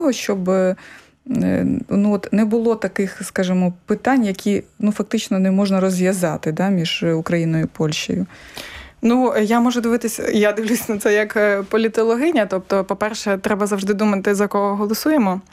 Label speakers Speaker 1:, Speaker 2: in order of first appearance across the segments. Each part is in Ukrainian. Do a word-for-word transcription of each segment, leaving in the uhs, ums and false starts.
Speaker 1: щоб ну, от не було таких, скажімо, питань, які ну, фактично не можна розв'язати, да, між Україною і Польщею?
Speaker 2: Ну, я можу дивитися, я дивлюсь на це як політологиня. Тобто, по-перше, треба завжди думати, за кого голосуємо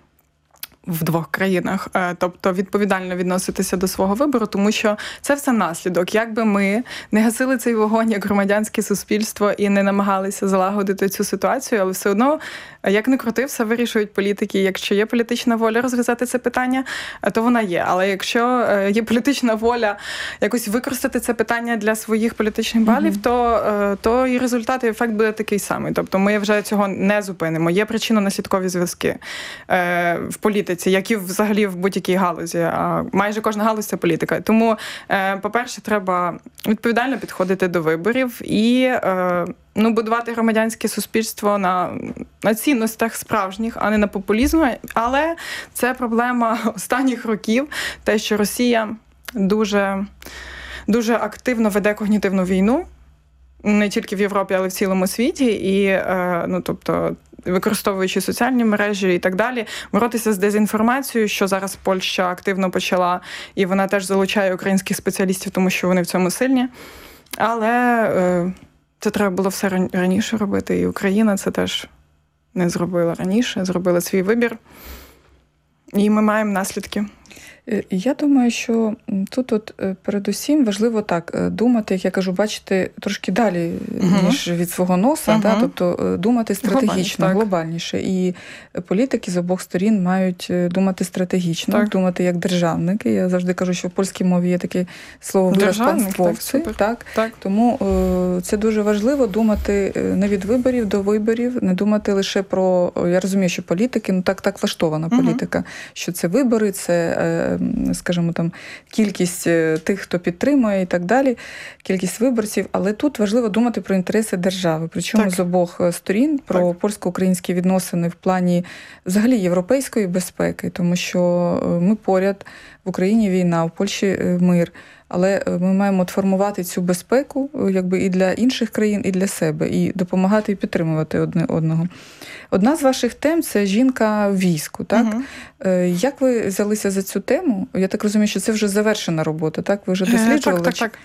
Speaker 2: в двох країнах, тобто відповідально відноситися до свого вибору, тому що це все наслідок. Якби ми не гасили цей вогонь як громадянське суспільство і не намагалися залагодити цю ситуацію, але все одно, як не крути, все вирішують політики. Якщо є політична воля розв'язати це питання, то вона є. Але якщо є політична воля якось використати це питання для своїх політичних балів, mm-hmm. то, то і результат, і ефект буде такий самий. Тобто ми вже цього не зупинимо. Є причинно-наслідкові зв'язки в політиці, як і взагалі в будь-якій галузі. А майже кожна галузь – це політика. Тому, по-перше, треба відповідально підходити до виборів і ну, будувати громадянське суспільство на, на цінностях справжніх, а не на популізму. Але це проблема останніх років, те, що Росія дуже, дуже активно веде когнітивну війну, не тільки в Європі, але й в цілому світі. І, ну, тобто, використовуючи соціальні мережі і так далі, боротися з дезінформацією, що зараз Польща активно почала, і вона теж залучає українських спеціалістів, тому що вони в цьому сильні. Але е, це треба було все раніше робити, і Україна це теж не зробила раніше, зробила свій вибір. І ми маємо наслідки.
Speaker 1: Я думаю, що тут от передусім важливо так думати, як я кажу, бачити трошки далі, uh-huh. ніж від свого носа, uh-huh. да? Тобто думати стратегічно, Глобально, глобальніше. І політики з обох сторін мають думати стратегічно, так. думати як державники. Я завжди кажу, що в польській мові є таке слово вираз панствовці. Так, так. так. Тому це дуже важливо думати не від виборів до виборів, не думати лише про, я розумію, що політики, ну так, так влаштована uh-huh. політика, що це вибори, це скажімо, там, кількість тих, хто підтримує і так далі, кількість виборців. Але тут важливо думати про інтереси держави. Причому так. з обох сторін, про так. польсько-українські відносини в плані взагалі європейської безпеки, тому що ми поряд, в Україні війна, в Польщі мир. Але ми маємо формувати цю безпеку якби і для інших країн, і для себе, і допомагати і підтримувати одне одного. Одна з ваших тем – це жінка в війську. Так? Угу. Як ви взялися за цю тему? Я так розумію, що це вже завершена робота, так? Ви вже досліджували?
Speaker 2: Так, так, так.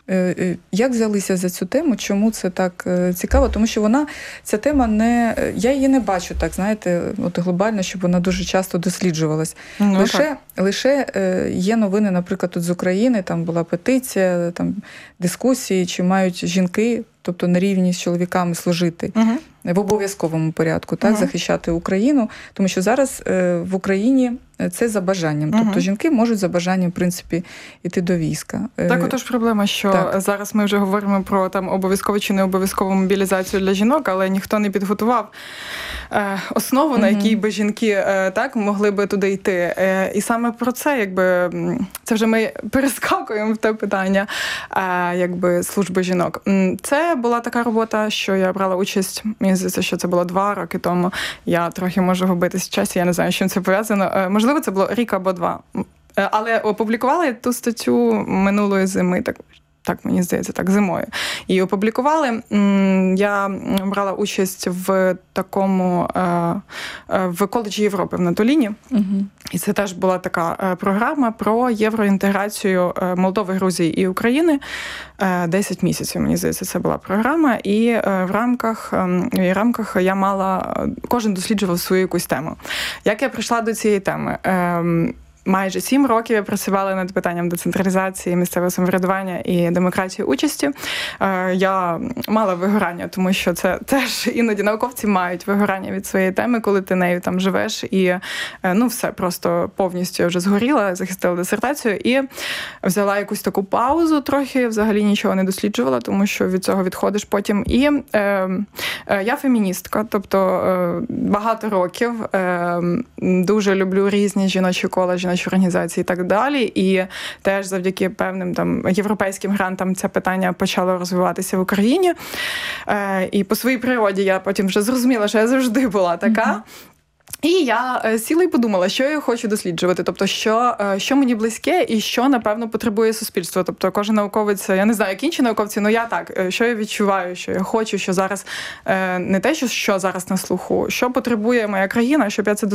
Speaker 1: Як взялися за цю тему? Чому це так цікаво? Тому що вона, ця тема не... Я її не бачу так, знаєте, от глобально, щоб вона дуже часто досліджувалась. Ну, лише, лише є новини, наприклад, тут з України, там була петиція, там дискусії, чи мають жінки, тобто на рівні з чоловіками служити. Угу. В обов'язковому порядку, так, угу. захищати Україну, тому що зараз е, в Україні це за бажанням. Угу. Тобто жінки можуть за бажанням, в принципі, йти до війська.
Speaker 2: Так, отож проблема, що так. зараз ми вже говоримо про там обов'язкову чи не обов'язкову мобілізацію для жінок, але ніхто не підготував е, основу, угу. на якій би жінки е, так могли би туди йти. Е, і саме про це, якби, це вже ми перескакуємо в те питання, е, якби, служби жінок. Це була така робота, що я брала участь, мені здається, що це було два роки тому. Я трохи можу губитись в часі, я не знаю, з чим це пов'язано. Можливо, це було рік або два. Але опублікували ту статтю минулої зими, так, так мені здається, так, зимою. І опублікували. Я брала участь в такому, в коледжі Європи в Натоліні. Угу. І це теж була така програма про євроінтеграцію Молдови, Грузії і України. десять місяців, мені здається, це була програма. І в рамках, в рамках я мала, кожен досліджував свою якусь тему. Як я прийшла до цієї теми? Майже сім років я працювала над питанням децентралізації, місцевого самоврядування і демократії участі. Я мала вигорання, тому що це теж іноді науковці мають вигорання від своєї теми, коли ти нею там живеш. І ну все, просто повністю я вже згоріла, захистила дисертацію і взяла якусь таку паузу трохи, взагалі нічого не досліджувала, тому що від цього відходиш потім. І е, е, я феміністка, тобто е, багато років е, дуже люблю різні жіночі кола, жіночі організації і так далі. І теж завдяки певним там європейським грантам це питання почало розвиватися в Україні. Е, і по своїй природі я потім вже зрозуміла, що я завжди була така. І я сіла і подумала, що я хочу досліджувати, тобто, що, що мені близьке і що, напевно, потребує суспільство. Тобто, кожен науковець, я не знаю, як інші науковці, але я так, що я відчуваю, що я хочу, що зараз, не те, що, що зараз на слуху, що потребує моя країна, щоб я це